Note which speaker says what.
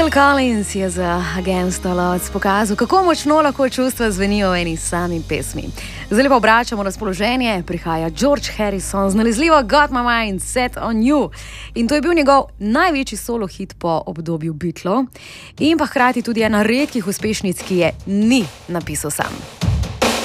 Speaker 1: Phil Collins je za Against All Odds pokazal, kako močno lahko čustva zvenijo v eni sami pesmi. Zdaj pa obračamo razpoloženje, prihaja George Harrison z nalezljivo Got My Mind Set On You. In to je bil njegov največji solo hit po obdobju Beatlov in pa hkrati tudi ena redkih uspešnic, ki je ni napisal sam.